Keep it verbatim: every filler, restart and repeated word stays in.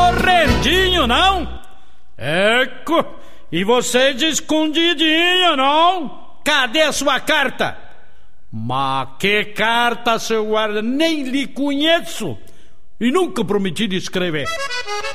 correndinho, não? Eco, e você de escondidinho, não? Cadê a sua carta? Mas que carta, seu guarda? Nem lhe conheço e nunca prometi de escrever.